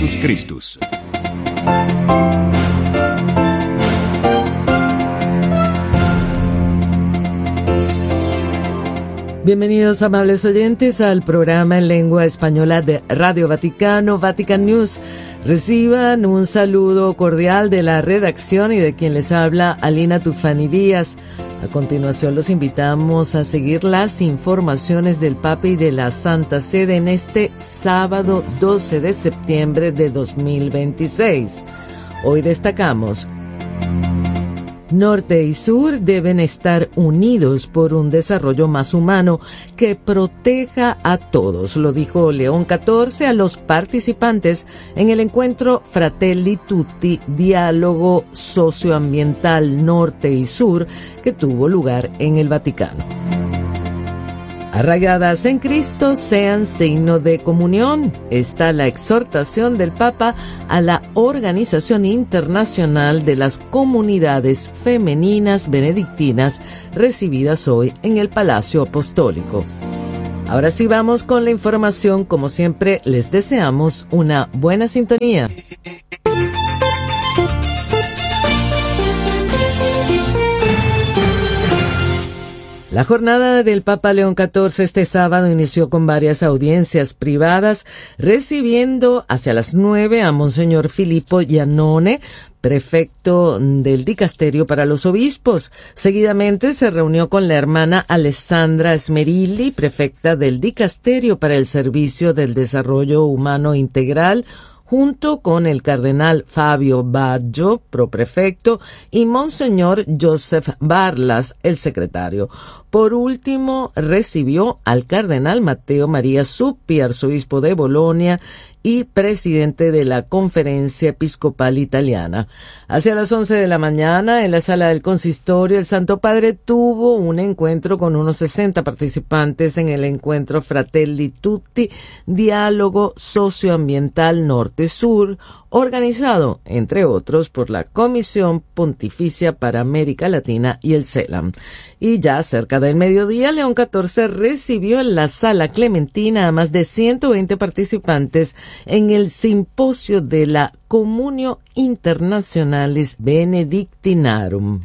Jesus Christus. Bienvenidos, amables oyentes, al programa en lengua española de Radio Vaticano, Vatican News. Reciban un saludo cordial de la redacción y de quien les habla, Alina Tufani Díaz. A continuación los invitamos a seguir las informaciones del Papa y de la Santa Sede en este sábado 12 de septiembre de 2026. Hoy destacamos: Norte y Sur deben estar unidos por un desarrollo más humano que proteja a todos, lo dijo León XIV a los participantes en el encuentro Fratelli Tutti, diálogo socioambiental Norte y Sur, que tuvo lugar en el Vaticano. Arraigadas en Cristo, sean signo de comunión. Está la exhortación del Papa a la Organización Internacional de las Comunidades Femeninas Benedictinas, recibidas hoy en el Palacio Apostólico. Ahora sí vamos con la información. Como siempre, les deseamos una buena sintonía. La jornada del Papa León XIV este sábado inició con varias audiencias privadas, recibiendo hacia las 9 a Monseñor Filippo Giannone, prefecto del Dicasterio para los Obispos. Seguidamente se reunió con la hermana Alessandra Smerilli, prefecta del Dicasterio para el Servicio del Desarrollo Humano Integral, junto con el cardenal Fabio Baggio, proprefecto, y Monseñor Joseph Barlas, el secretario. Por último, recibió al cardenal Matteo Maria Zuppi, arzobispo de Bolonia y presidente de la Conferencia Episcopal Italiana. Hacia las 11 de la mañana, en la sala del consistorio, el Santo Padre tuvo un encuentro con unos 60 participantes en el encuentro Fratelli Tutti, diálogo socioambiental Norte-Sur, organizado, entre otros, por la Comisión Pontificia para América Latina y el CELAM. Y ya cerca del mediodía, León XIV recibió en la Sala Clementina a más de 120 participantes en el simposio de la Communio Internationalis Benedictinarum.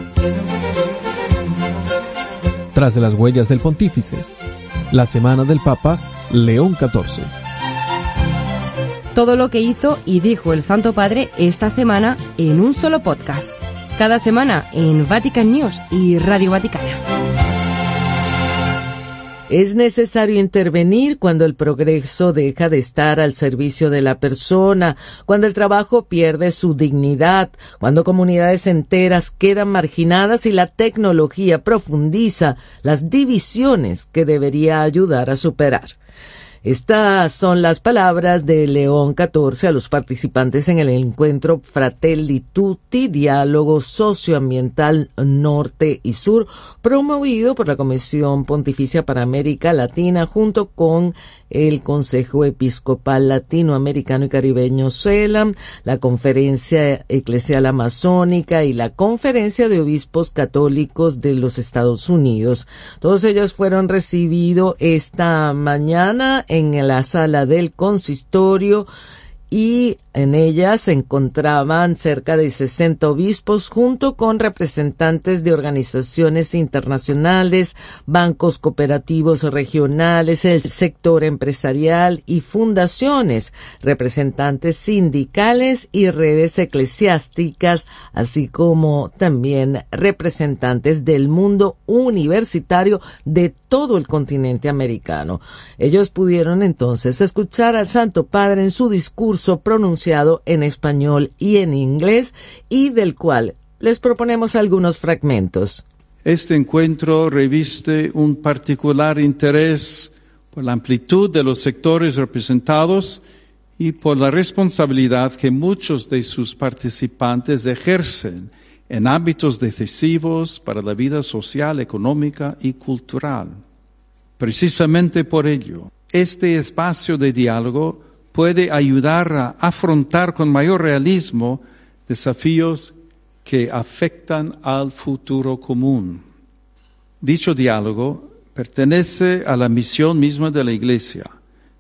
Tras de las huellas del Pontífice, la semana del Papa León XIV. Todo lo que hizo y dijo el Santo Padre esta semana en un solo podcast. Cada semana en Vatican News y Radio Vaticana. Es necesario intervenir cuando el progreso deja de estar al servicio de la persona, cuando el trabajo pierde su dignidad, cuando comunidades enteras quedan marginadas y la tecnología profundiza las divisiones que debería ayudar a superar. Estas son las palabras de León XIV a los participantes en el encuentro Fratelli Tutti, diálogo socioambiental Norte y Sur, promovido por la Comisión Pontificia para América Latina junto con el Consejo Episcopal Latinoamericano y Caribeño CELAM, la Conferencia Eclesial Amazónica y la Conferencia de Obispos Católicos de los Estados Unidos. Todos ellos fueron recibidos esta mañana en la sala del consistorio y en ella se encontraban cerca de 60 obispos junto con representantes de organizaciones internacionales, bancos cooperativos regionales, el sector empresarial y fundaciones, representantes sindicales y redes eclesiásticas, así como también representantes del mundo universitario de todo el continente americano. Ellos pudieron entonces escuchar al Santo Padre en su discurso pronunciado en español y en inglés, y del cual les proponemos algunos fragmentos. Este encuentro reviste un particular interés por la amplitud de los sectores representados y por la responsabilidad que muchos de sus participantes ejercen en ámbitos decisivos para la vida social, económica y cultural. Precisamente por ello, este espacio de diálogo puede ayudar a afrontar con mayor realismo desafíos que afectan al futuro común. Dicho diálogo pertenece a la misión misma de la Iglesia,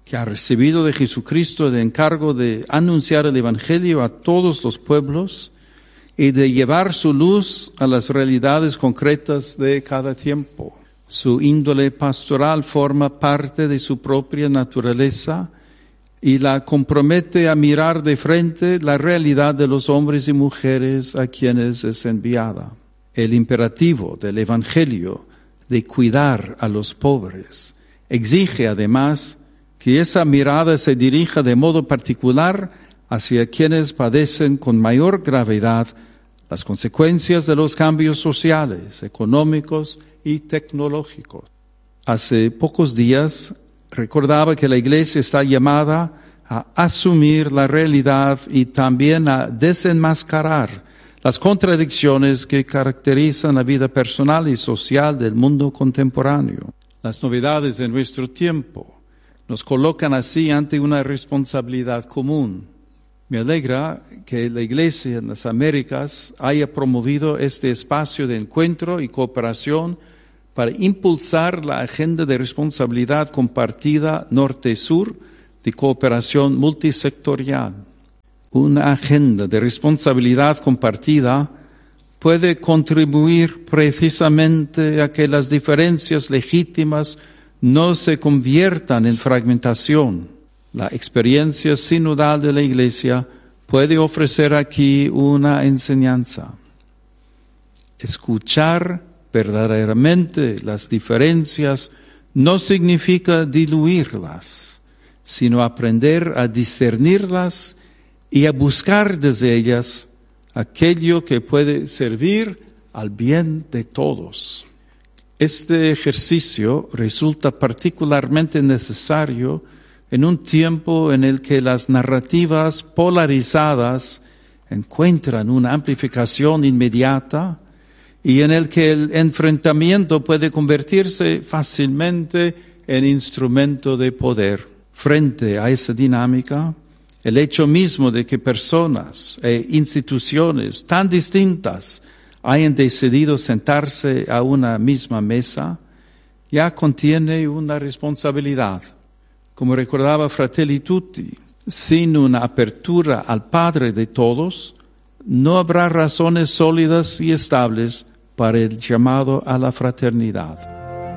que ha recibido de Jesucristo el encargo de anunciar el Evangelio a todos los pueblos y de llevar su luz a las realidades concretas de cada tiempo. Su índole pastoral forma parte de su propia naturaleza y la compromete a mirar de frente la realidad de los hombres y mujeres a quienes es enviada. El imperativo del Evangelio de cuidar a los pobres exige además que esa mirada se dirija de modo particular hacia quienes padecen con mayor gravedad las consecuencias de los cambios sociales, económicos y tecnológicos. Hace pocos días recordaba que la Iglesia está llamada a asumir la realidad y también a desenmascarar las contradicciones que caracterizan la vida personal y social del mundo contemporáneo. Las novedades de nuestro tiempo nos colocan así ante una responsabilidad común. Me alegra que la Iglesia en las Américas haya promovido este espacio de encuentro y cooperación para impulsar la agenda de responsabilidad compartida norte-sur de cooperación multisectorial. Una agenda de responsabilidad compartida puede contribuir precisamente a que las diferencias legítimas no se conviertan en fragmentación. La experiencia sinodal de la Iglesia puede ofrecer aquí una enseñanza. Escuchar verdaderamente las diferencias no significa diluirlas, sino aprender a discernirlas y a buscar desde ellas aquello que puede servir al bien de todos. Este ejercicio resulta particularmente necesario en un tiempo en el que las narrativas polarizadas encuentran una amplificación inmediata y en el que el enfrentamiento puede convertirse fácilmente en instrumento de poder. Frente a esa dinámica, el hecho mismo de que personas e instituciones tan distintas hayan decidido sentarse a una misma mesa, ya contiene una responsabilidad. Como recordaba Fratelli Tutti, sin una apertura al Padre de todos, no habrá razones sólidas y estables para el llamado a la fraternidad.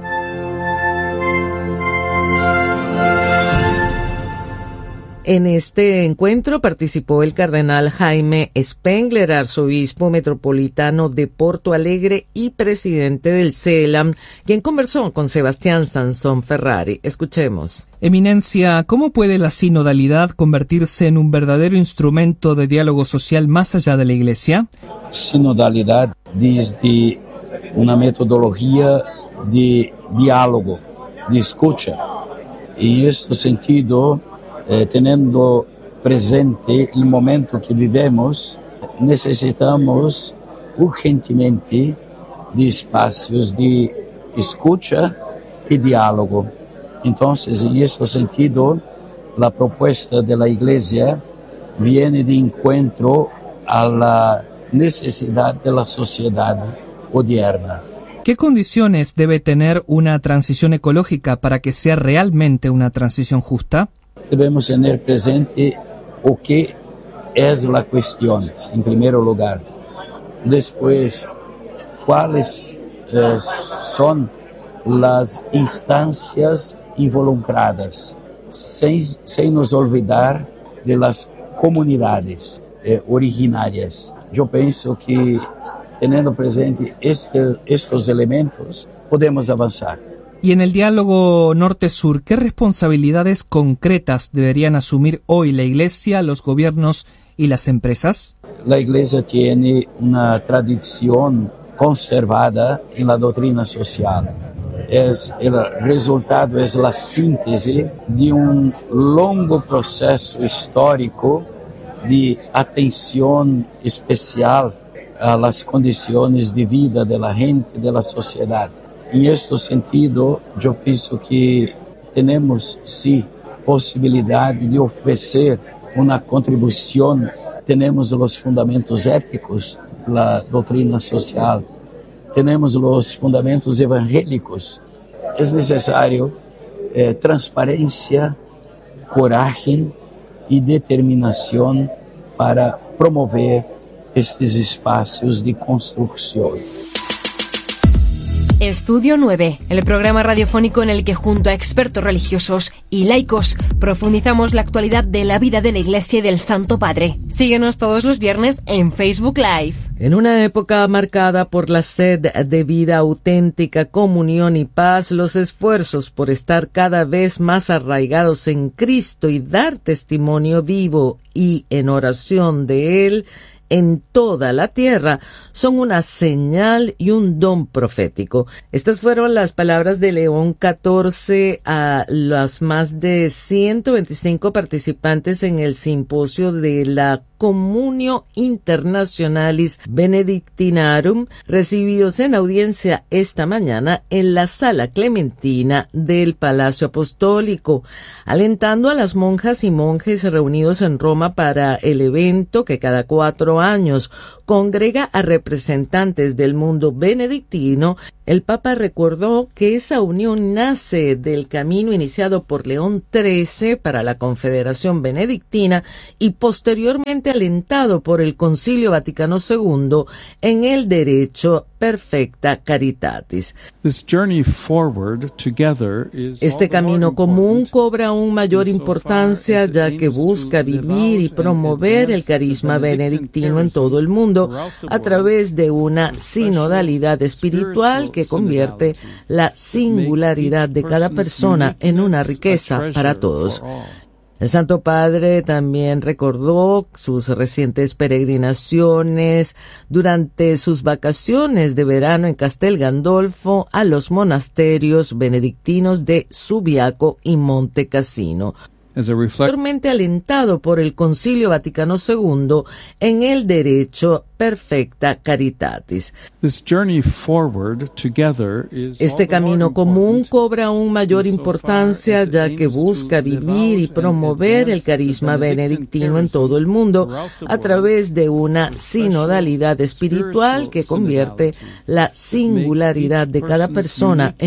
En este encuentro participó el cardenal Jaime Spengler, arzobispo metropolitano de Porto Alegre y presidente del CELAM, quien conversó con Sebastián Sansón Ferrari. Escuchemos. Eminencia, ¿cómo puede la sinodalidad convertirse en un verdadero instrumento de diálogo social más allá de la Iglesia? Sinodalidad desde una metodología de diálogo, de escucha. Y en este sentido, teniendo presente el momento que vivimos, necesitamos urgentemente de espacios de escucha y diálogo. Entonces, en este sentido, la propuesta de la Iglesia viene de encuentro a la necesidad de la sociedad moderna. ¿Qué condiciones debe tener una transición ecológica para que sea realmente una transición justa? Debemos tener presente o que es la cuestión, en primer lugar. Después, cuáles son las instancias involucradas, sin nos olvidar de las comunidades originarias. Yo pienso que teniendo presente estos elementos, podemos avanzar. Y en el diálogo norte-sur, ¿qué responsabilidades concretas deberían asumir hoy la Iglesia, los gobiernos y las empresas? La Iglesia tiene una tradición conservada en la doctrina social. El resultado es la síntesis de un largo proceso histórico de atención especial a las condiciones de vida de la gente, de la sociedad. En este sentido, yo pienso que tenemos, sí, posibilidad de ofrecer una contribución. Tenemos los fundamentos éticos, la doctrina social, tenemos los fundamentos evangélicos. Es necesario transparencia coragem e determinação para promover estes espaços de construção. Estudio 9, el programa radiofónico en el que junto a expertos religiosos y laicos profundizamos la actualidad de la vida de la Iglesia y del Santo Padre. Síguenos todos los viernes en Facebook Live. En una época marcada por la sed de vida auténtica, comunión y paz, los esfuerzos por estar cada vez más arraigados en Cristo y dar testimonio vivo y en oración de Él en toda la tierra son una señal y un don profético. Estas fueron las palabras de León XIV a los más de 125 participantes en el simposio de la Communio Internationalis Benedictinarum, recibidos en audiencia esta mañana en la Sala Clementina del Palacio Apostólico, alentando a las monjas y monjes reunidos en Roma para el evento que cada 4 años congrega a representantes del mundo benedictino. El Papa recordó que esa unión nace del camino iniciado por León XIII para la Confederación Benedictina y posteriormente alentado por el Concilio Vaticano II en el derecho Perfecta Caritatis. Este camino común cobra aún mayor importancia ya que busca vivir y promover el carisma benedictino en todo el mundo a través de una sinodalidad espiritual que convierte la singularidad de cada persona en una riqueza para todos. El Santo Padre también recordó sus recientes peregrinaciones durante sus vacaciones de verano en Castel Gandolfo a los monasterios benedictinos de Subiaco y Monte Cassino, posteriormente alentado por el Concilio Vaticano II en el derecho Perfecta Caritatis. Este camino común cobra aún mayor importancia ya que busca vivir y promover el carisma benedictino en todo el mundo a través de una sinodalidad espiritual que convierte la singularidad de cada persona en